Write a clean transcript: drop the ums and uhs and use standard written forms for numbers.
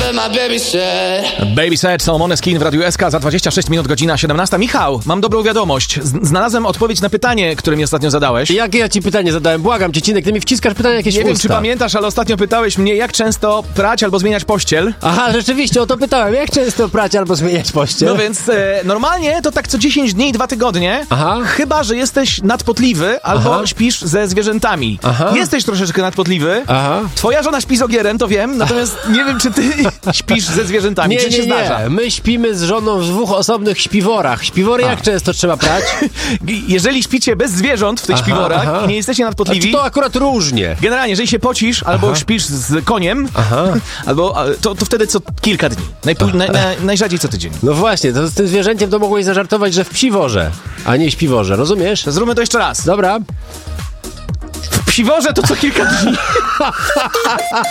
Baby Said, Solomon Skin w Radiu SK za 26 minut, godzina 17. Michał, mam dobrą wiadomość. Znalazłem odpowiedź na pytanie, które mi ostatnio zadałeś. Jakie ja ci pytanie zadałem? Błagam cię, Cinek, ty mi wciskasz pytania jakieś w Nie wiem, usta. czy pamiętasz, ale ostatnio pytałeś mnie, jak często prać albo zmieniać pościel. Aha, rzeczywiście, o to pytałem. Jak często prać albo zmieniać pościel? No więc normalnie to tak co 10 dni i 2 tygodnie. Aha. Chyba że jesteś nadpotliwy albo Aha. śpisz ze zwierzętami. Aha. Jesteś troszeczkę nadpotliwy. Aha. Twoja żona śpi z ogierem, to wiem, natomiast nie wiem, czy ty śpisz ze zwierzętami. Czy się zdarza? My śpimy z żoną w 2 osobnych śpiworach. Śpiwory jak często trzeba prać? Jeżeli śpicie bez zwierząt w tych śpiworach i nie jesteście nadpotliwi... To akurat różnie. Generalnie, jeżeli się pocisz albo śpisz z koniem, albo to wtedy co kilka dni. Najrzadziej co tydzień. No właśnie, to z tym zwierzęciem to mogłeś zażartować, że w psiworze, a nie śpiworze, rozumiesz? Zróbmy to jeszcze raz. Dobra. W psiworze to co kilka dni.